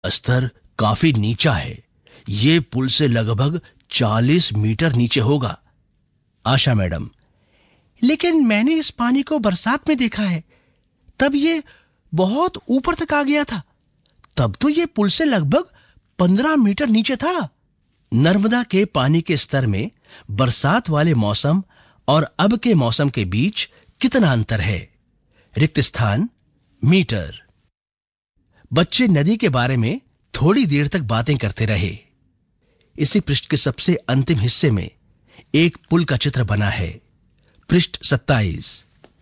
स्तर काफी नीचा है। ये पुल से लगभग 40 मीटर नीचे होगा। आशा मैडम, लेकिन मैंने इस पानी को बरसात में देखा है, तब ये बहुत ऊपर तक आ गया था। तब तो ये पुल से लगभग 15 मीटर नीचे था। नर्मदा के पानी के स्तर में बरसात वाले मौसम और अब के मौसम के बीच कितना अंतर है? रिक्त स्थान मीटर। बच्चे नदी के बारे में थोड़ी देर तक बातें करते रहे। इसी पृष्ठ के सबसे अंतिम हिस्से में एक पुल का चित्र बना है। पृष्ठ 27।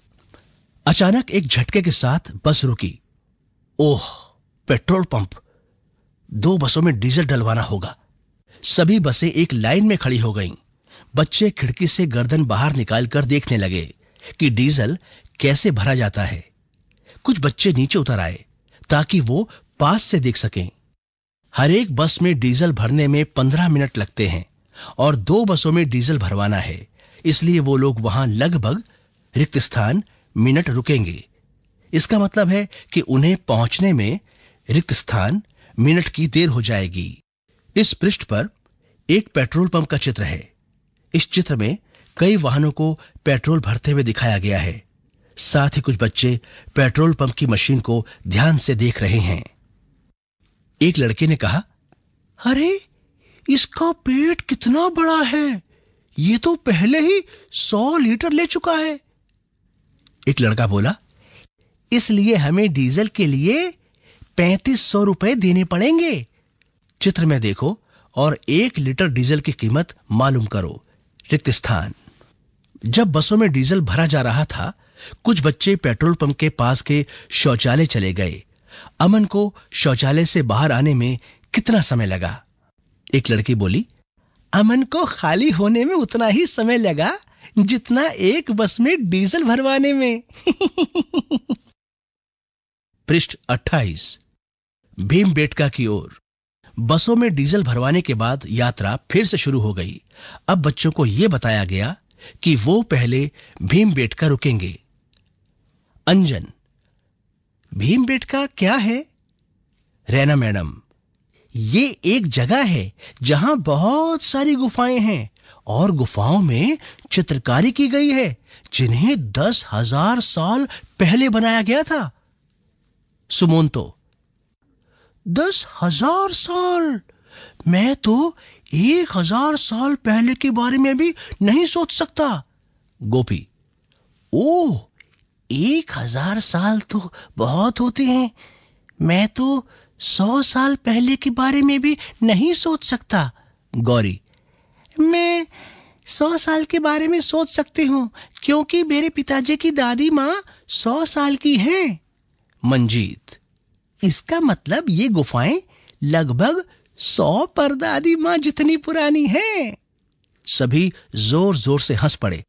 अचानक एक झटके के साथ बस रुकी। ओह, पेट्रोल पंप। 2 बसों में डीजल डलवाना होगा। सभी बसें एक लाइन में खड़ी हो गईं। बच्चे खिड़की से गर्दन बाहर निकालकर देखने लगे कि डीजल कैसे भरा जाता है। कुछ बच्चे नीचे उतर आए ताकि वो पास से देख सकें। हर एक बस में डीजल भरने में 15 मिनट लगते हैं और 2 बसों में डीजल भरवाना है, इसलिए वो लोग वहां लगभग रिक्त स्थान मिनट रुकेंगे। इसका मतलब है कि उन्हें पहुंचने में रिक्त स्थान मिनट की देर हो जाएगी। इस पृष्ठ पर एक पेट्रोल पंप का चित्र है। इस चित्र में कई वाहनों को पेट्रोल भरते हुए दिखाया गया है। साथ ही कुछ बच्चे पेट्रोल पंप की मशीन को ध्यान से देख रहे हैं। एक लड़के ने कहा, अरे, इसका पेट कितना बड़ा है। ये तो पहले ही 100 लीटर ले चुका है। एक लड़का बोला, इसलिए हमें डीजल के लिए 3500 रुपए देने पड़ेंगे। चित्र में देखो और 1 लीटर डीजल की कीमत मालूम करो। रिक्त स्थान। जब बसों में डीजल भरा जा रहा था, कुछ बच्चे पेट्रोल पंप के पास के शौचालय चले गए। अमन को शौचालय से बाहर आने में कितना समय लगा? एक लड़की बोली, अमन को खाली होने में उतना ही समय लगा जितना एक बस में डीजल भरवाने में। पृष्ठ 28। भीमबेटका की ओर। बसों में डीजल भरवाने के बाद यात्रा फिर से शुरू हो गई। अब बच्चों को यह बताया गया कि वो पहले भीमबेटका रुकेंगे। अंजन, भीमबेटका क्या है? रैना मैडम, ये एक जगह है जहां बहुत सारी गुफाएं हैं और गुफाओं में चित्रकारी की गई है जिन्हें 10,000 साल पहले बनाया गया था। सुमोंतो, 10,000 साल? मैं तो 1,000 साल पहले के बारे में भी नहीं सोच सकता। गोपी, ओह, 1,000 साल तो बहुत होते हैं। मैं तो 100 साल पहले के बारे में भी नहीं सोच सकता। गौरी, मैं 100 साल के बारे में सोच सकती हूँ क्योंकि मेरे पिताजी की दादी माँ 100 साल की हैं। मंजीत, इसका मतलब ये गुफाएं लगभग 100 परदादी माँ जितनी पुरानी हैं। सभी जोर जोर से हंस पड़े।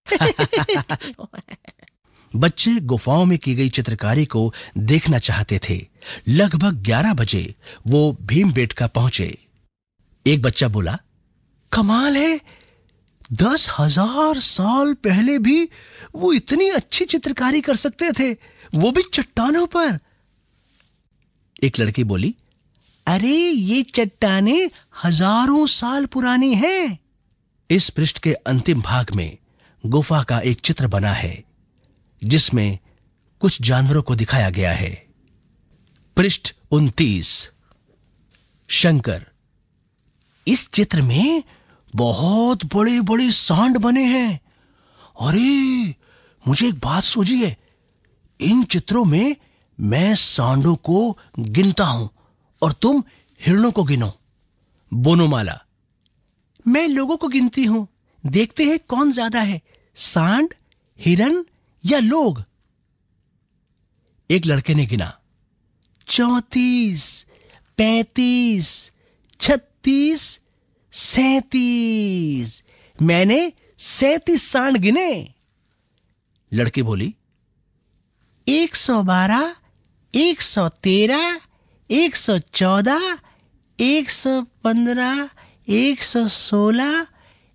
बच्चे गुफाओं में की गई चित्रकारी को देखना चाहते थे। लगभग 11 बजे वो भीमबेटका पहुंचे। एक बच्चा बोला, कमाल है, 10,000 साल पहले भी वो इतनी अच्छी चित्रकारी कर सकते थे, वो भी चट्टानों पर। एक लड़की बोली, अरे, ये चट्टानें हजारों साल पुरानी हैं। इस पृष्ठ के अंतिम भाग में गुफा का एक चित्र बना है जिसमें कुछ जानवरों को दिखाया गया है। पृष्ठ 29। शंकर, इस चित्र में बहुत बड़े बड़े सांड बने हैं। अरे, मुझे एक बात सूझी है। इन चित्रों में मैं सांडों को गिनता हूं और तुम हिरणों को गिनो। बोनोमाला, मैं लोगों को गिनती हूं। देखते हैं कौन ज्यादा है, सांड, हिरन या लोग। एक लड़के ने गिना, 34, 35, 36, 37। मैंने 37 सांड गिने। लड़की बोली, 112, 113, 114, 115, 116,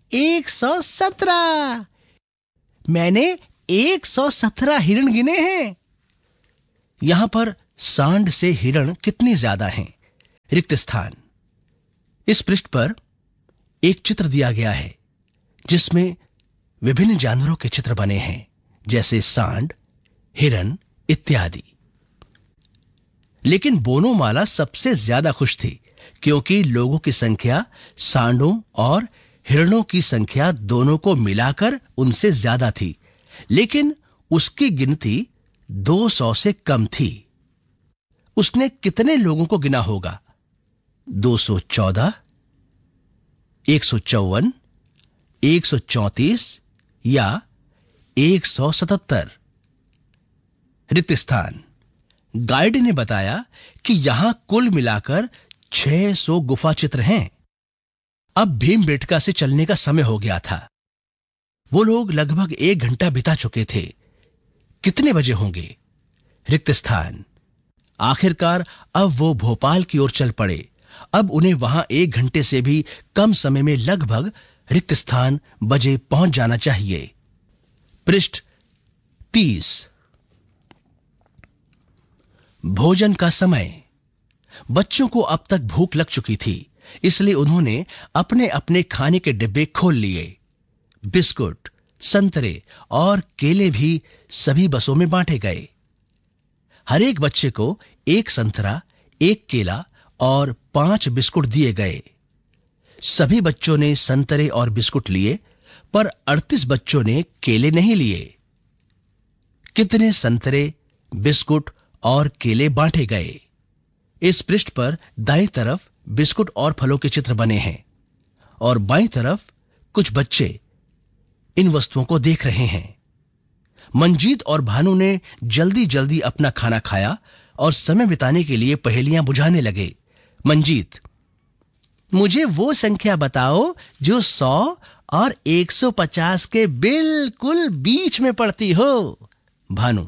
117। मैंने 117 हिरण गिने हैं। यहां पर सांड से हिरण कितनी ज्यादा हैं? रिक्त स्थान। इस पृष्ठ पर एक चित्र दिया गया है जिसमें विभिन्न जानवरों के चित्र बने हैं, जैसे सांड, हिरन इत्यादि। लेकिन बोनोमाला सबसे ज्यादा खुश थी क्योंकि लोगों की संख्या सांडों और हिरणों की संख्या दोनों को मिलाकर उनसे ज्यादा थी, लेकिन उसकी गिनती 200 से कम थी। उसने कितने लोगों को गिना होगा? 214, 154, 134 या 177? रिक्त स्थान। गाइड ने बताया कि यहां कुल मिलाकर 600 गुफा चित्र हैं। अब भीमबेटका से चलने का समय हो गया था। वो लोग लगभग 1 घंटा बिता चुके थे। कितने बजे होंगे? रिक्त स्थान। आखिरकार अब वो भोपाल की ओर चल पड़े। अब उन्हें वहां 1 घंटे से भी कम समय में लगभग रिक्त स्थान बजे पहुंच जाना चाहिए। पृष्ठ 30। भोजन का समय। बच्चों को अब तक भूख लग चुकी थी, इसलिए उन्होंने अपने अपने खाने के डिब्बे खोल लिए। बिस्कुट, संतरे और केले भी सभी बसों में बांटे गए। हर एक बच्चे को 1 संतरा, 1 केला और 5 बिस्कुट दिए गए। सभी बच्चों ने संतरे और बिस्कुट लिए, पर 38 बच्चों ने केले नहीं लिए। कितने संतरे, बिस्कुट और केले बांटे गए? इस पृष्ठ पर दाईं तरफ बिस्कुट और फलों के चित्र बने हैं और बाईं तरफ कुछ बच्चे इन वस्तुओं को देख रहे हैं। मंजीत और भानु ने जल्दी जल्दी अपना खाना खाया और समय बिताने के लिए पहेलियां बुझाने लगे। मंजीत, मुझे वो संख्या बताओ जो 100 और 150 के बिल्कुल बीच में पड़ती हो। भानु,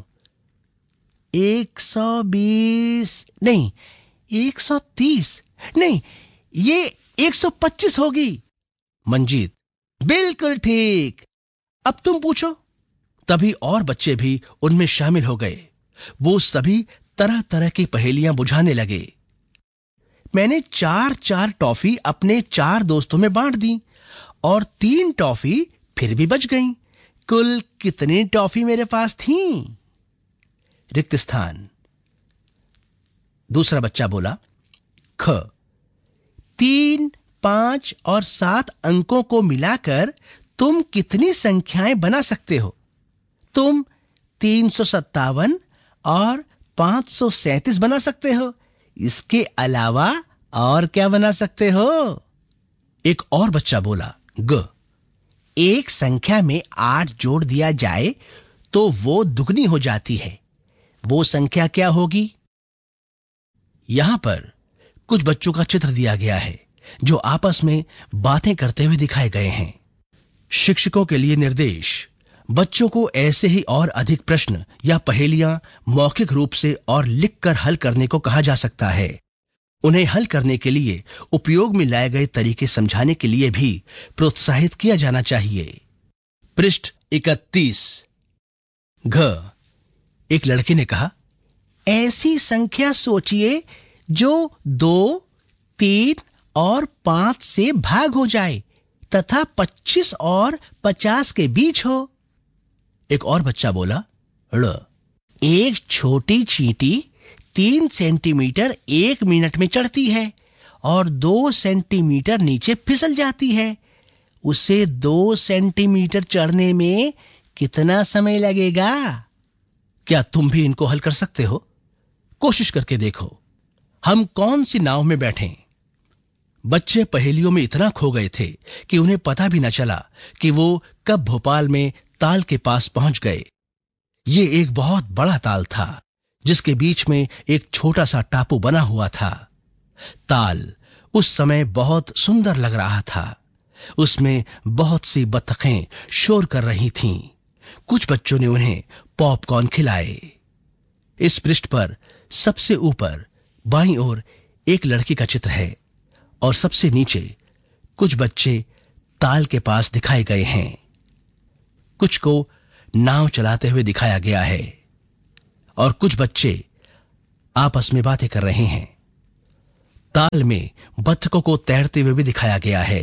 120 नहीं, 130 नहीं, ये 125 होगी। मंजीत, बिल्कुल ठीक। अब तुम पूछो। तभी और बच्चे भी उनमें शामिल हो गए। वो सभी तरह तरह की पहेलियां बुझाने लगे। मैंने 4-4 टॉफी अपने 4 दोस्तों में बांट दी और 3 टॉफी फिर भी बच गईं। कुल कितनी टॉफी मेरे पास थी? रिक्त स्थान। दूसरा बच्चा बोला, ख। 3, 5 और 7 अंकों को मिलाकर तुम कितनी संख्याएं बना सकते हो? तुम 357 और 537 बना सकते हो। इसके अलावा और क्या बना सकते हो? एक और बच्चा बोला, ग। एक संख्या में 8 जोड़ दिया जाए तो वो दुगनी हो जाती है। वो संख्या क्या होगी? यहां पर कुछ बच्चों का चित्र दिया गया है जो आपस में बातें करते हुए दिखाए गए हैं। शिक्षकों के लिए निर्देश। बच्चों को ऐसे ही और अधिक प्रश्न या पहेलियां मौखिक रूप से और लिखकर हल करने को कहा जा सकता है। उन्हें हल करने के लिए उपयोग में लाए गए तरीके समझाने के लिए भी प्रोत्साहित किया जाना चाहिए। पृष्ठ 31। घ। एक लड़के ने कहा, ऐसी संख्या सोचिए जो 2, 3 और 5 से भाग हो जाए तथा 25 और 50 के बीच हो। एक और बच्चा बोला, ड़। एक छोटी चींटी 3 सेंटीमीटर 1 मिनट में चढ़ती है और 2 सेंटीमीटर नीचे फिसल जाती है। उसे 2 सेंटीमीटर चढ़ने में कितना समय लगेगा? क्या तुम भी इनको हल कर सकते हो? कोशिश करके देखो। हम कौन सी नाव में बैठें? बच्चे पहेलियों में इतना खो गए थे कि उन्हें पता भी न चला कि वो कब भोपाल में ताल के पास पहुंच गए। ये एक बहुत बड़ा ताल था जिसके बीच में एक छोटा सा टापू बना हुआ था। ताल उस समय बहुत सुंदर लग रहा था। उसमें बहुत सी बत्तखें शोर कर रही थीं। कुछ बच्चों ने उन्हें पॉपकॉर्न खिलाए। इस पृष्ठ पर सबसे ऊपर बाईं ओर एक लड़की का चित्र है और सबसे नीचे कुछ बच्चे ताल के पास दिखाए गए हैं। कुछ को नाव चलाते हुए दिखाया गया है और कुछ बच्चे आपस में बातें कर रहे हैं। ताल में बत्तखों को तैरते हुए भी दिखाया गया है।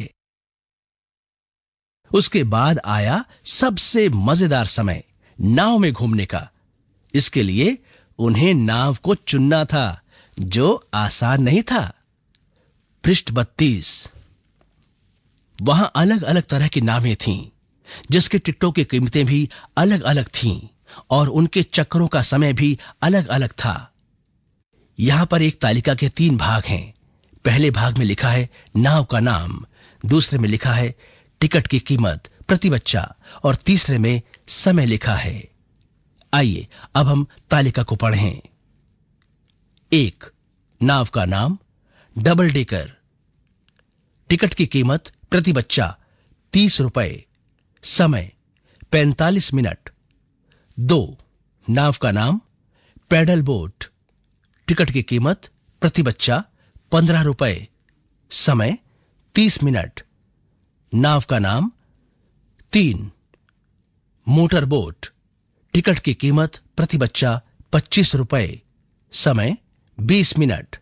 उसके बाद आया सबसे मजेदार समय, नाव में घूमने का। इसके लिए उन्हें नाव को चुनना था, जो आसान नहीं था। पृष्ठ 32। वहां अलग अलग तरह की नावें थीं, जिसके टिकटों की कीमतें भी अलग अलग थीं और उनके चक्करों का समय भी अलग अलग था। यहां पर एक तालिका के 3 भाग हैं। पहले भाग में लिखा है नाव का नाम, दूसरे में लिखा है टिकट की कीमत प्रति बच्चा और तीसरे में समय लिखा है। आइए अब हम तालिका को पढ़ें। 1. नाव का नाम डबल डेकर, टिकट की कीमत प्रति बच्चा 30 रुपए, समय 45 मिनट। 2. नाव का नाम पैडल बोट, टिकट की कीमत प्रति बच्चा 15 रुपए, समय 30 मिनट। नाव का नाम 3. मोटर बोट, टिकट की कीमत प्रति बच्चा 25 रुपए, समय 20 मिनट।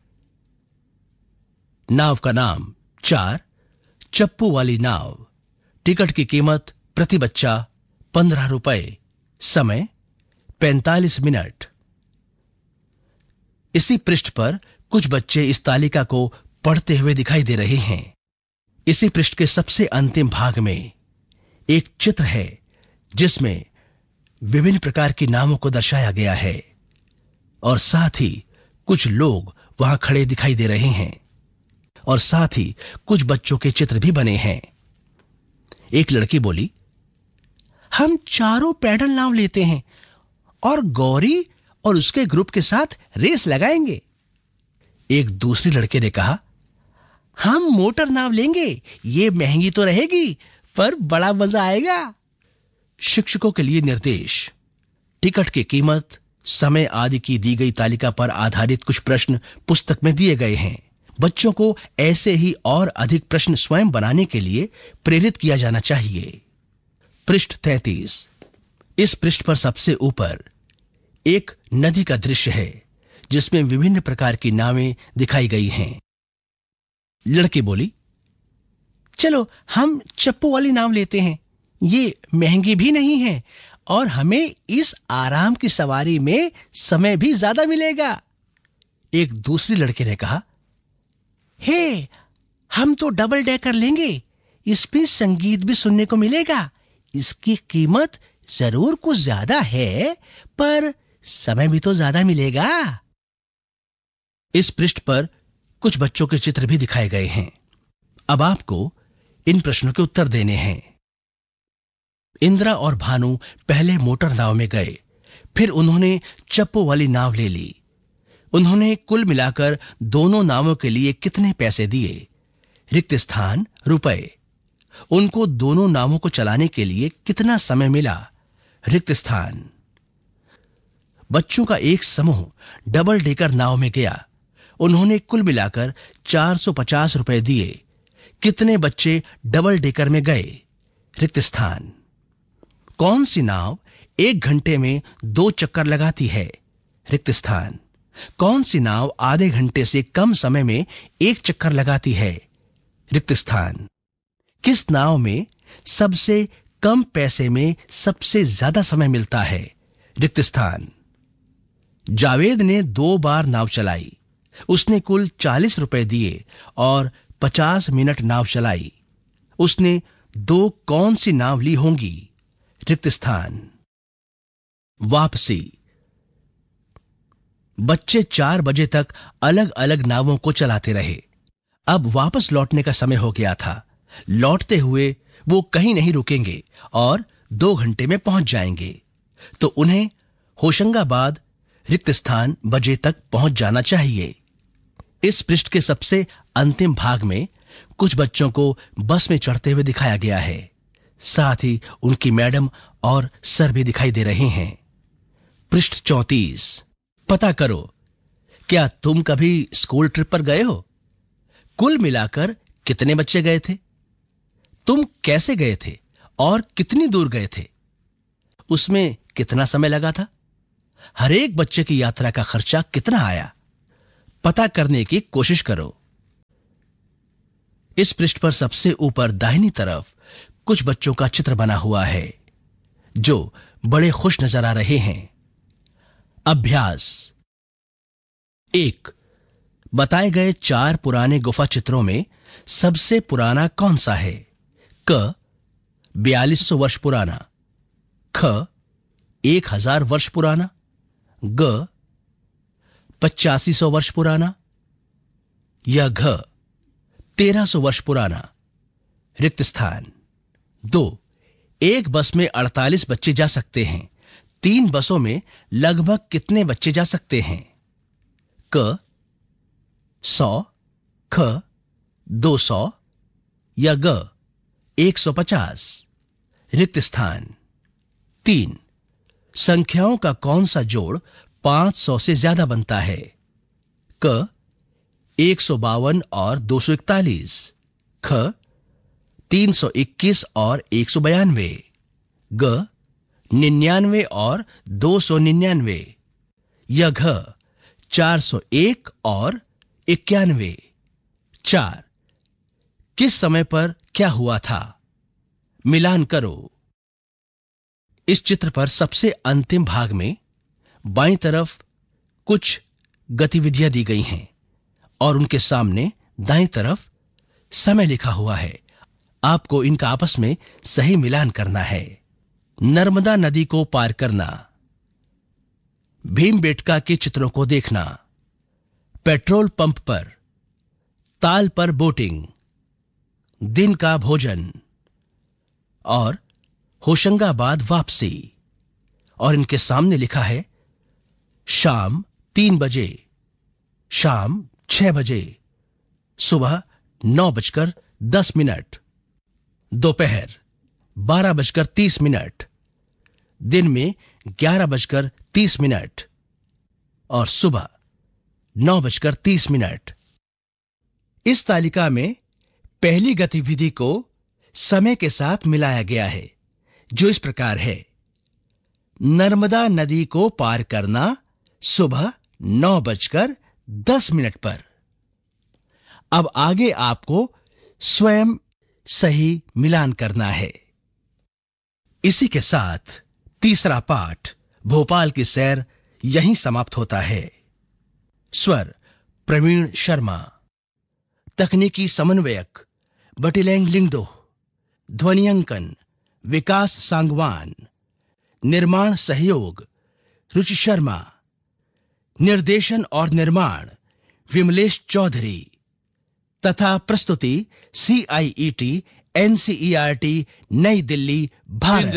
नाव का नाम 4. चप्पू वाली नाव, टिकट की कीमत प्रति बच्चा 15 रुपए, समय 45 मिनट। इसी पृष्ठ पर कुछ बच्चे इस तालिका को पढ़ते हुए दिखाई दे रहे हैं। इसी पृष्ठ के सबसे अंतिम भाग में एक चित्र है, जिसमें विभिन्न प्रकार की नावों को दर्शाया गया है और साथ ही कुछ लोग वहां खड़े दिखाई दे रहे हैं और साथ ही कुछ बच्चों के चित्र भी बने हैं। एक लड़की बोली, हम चारों पैडल नाव लेते हैं और गौरी और उसके ग्रुप के साथ रेस लगाएंगे। एक दूसरे लड़के ने कहा, हम मोटर नाव लेंगे, ये महंगी तो रहेगी पर बड़ा मजा आएगा। शिक्षकों के लिए निर्देश। टिकट की कीमत, समय आदि की दी गई तालिका पर आधारित कुछ प्रश्न पुस्तक में दिए गए हैं। बच्चों को ऐसे ही और अधिक प्रश्न स्वयं बनाने के लिए प्रेरित किया जाना चाहिए। पृष्ठ 33। इस पृष्ठ पर सबसे ऊपर एक नदी का दृश्य है, जिसमें विभिन्न प्रकार की नावें दिखाई गई हैं। लड़की बोली, चलो हम चप्पू वाली नाव लेते हैं, ये महंगी भी नहीं है और हमें इस आराम की सवारी में समय भी ज्यादा मिलेगा। एक दूसरे लड़के ने कहा, हे, हम तो डबल डेकर लेंगे, इसमें संगीत भी सुनने को मिलेगा। इसकी कीमत जरूर कुछ ज्यादा है पर समय भी तो ज्यादा मिलेगा। इस पृष्ठ पर कुछ बच्चों के चित्र भी दिखाए गए हैं। अब आपको इन प्रश्नों के उत्तर देने हैं। इंदिरा और भानु पहले मोटर नाव में गए, फिर उन्होंने चप्पू वाली नाव ले ली। उन्होंने कुल मिलाकर दोनों नावों के लिए कितने पैसे दिए? रिक्त स्थान रुपए। उनको दोनों नावों को चलाने के लिए कितना समय मिला? रिक्त स्थान। बच्चों का एक समूह डबल डेकर नाव में गया। उन्होंने कुल मिलाकर 450 रुपए दिए। कितने बच्चे डबल डेकर में गए? रिक्त स्थान। कौन सी नाव 1 घंटे में 2 चक्कर लगाती है? रिक्त स्थान। कौन सी नाव आधे घंटे से कम समय में 1 चक्कर लगाती है? रिक्त स्थान। किस नाव में सबसे कम पैसे में सबसे ज्यादा समय मिलता है? रिक्त स्थान। जावेद ने 2 बार नाव चलाई। उसने कुल 40 रुपए दिए और 50 मिनट नाव चलाई। उसने 2 कौन सी नाव ली होंगी? रिक्त स्थान। वापसी। बच्चे 4 बजे तक अलग अलग नावों को चलाते रहे। अब वापस लौटने का समय हो गया था। लौटते हुए वो कहीं नहीं रुकेंगे और 2 घंटे में पहुंच जाएंगे, तो उन्हें होशंगाबाद रिक्त स्थान बजे तक पहुंच जाना चाहिए। इस पृष्ठ के सबसे अंतिम भाग में कुछ बच्चों को बस में चढ़ते हुए दिखाया गया है। साथ ही उनकी मैडम और सर भी दिखाई दे रहे हैं। पृष्ठ 34। पता करो, क्या तुम कभी स्कूल ट्रिप पर गए हो? कुल मिलाकर कितने बच्चे गए थे? तुम कैसे गए थे और कितनी दूर गए थे? उसमें कितना समय लगा था? हर एक बच्चे की यात्रा का खर्चा कितना आया? पता करने की कोशिश करो। इस पृष्ठ पर सबसे ऊपर दाहिनी तरफ कुछ बच्चों का चित्र बना हुआ है जो बड़े खुश नजर आ रहे हैं। अभ्यास 1। बताए गए 4 पुराने गुफा चित्रों में सबसे पुराना कौन सा है? क 4200 वर्ष पुराना, ख 1000 वर्ष पुराना, ग 8500 वर्ष पुराना या घ 1300 वर्ष पुराना। रिक्त स्थान 2। एक बस में 48 बच्चे जा सकते हैं। 3 बसों में लगभग कितने बच्चे जा सकते हैं? क 100, ख 200 या ग 150। रिक्त स्थान 3। संख्याओं का कौन सा जोड़ 500 से ज्यादा बनता है? क 152 और 241, ख 321 और 192, ग 99 और 299 या घ 401 और 91। 4। किस समय पर क्या हुआ था? मिलान करो। इस चित्र पर सबसे अंतिम भाग में बाईं तरफ कुछ गतिविधियां दी गई हैं और उनके सामने दाईं तरफ समय लिखा हुआ है। आपको इनका आपस में सही मिलान करना है। नर्मदा नदी को पार करना, भीमबेटका के चित्रों को देखना, पेट्रोल पंप पर, ताल पर बोटिंग, दिन का भोजन और होशंगाबाद वापसी। और इनके सामने लिखा है शाम 3 बजे, शाम 6 बजे, सुबह 9:10, दोपहर 12:30, दिन में 11:30 और सुबह 9:30। इस तालिका में पहली गतिविधि को समय के साथ मिलाया गया है जो इस प्रकार है। नर्मदा नदी को पार करना सुबह 9:10 पर। अब आगे आपको स्वयं सही मिलान करना है। इसी के साथ तीसरा पाठ भोपाल की सैर यहीं समाप्त होता है। स्वर प्रवीण शर्मा, तकनीकी समन्वयक बटिलैंग लिंगदो, ध्वनियांकन विकास सांगवान, निर्माण सहयोग रुचि शर्मा, निर्देशन और निर्माण विमलेश चौधरी तथा प्रस्तुति CIET NCERT नई दिल्ली भारत।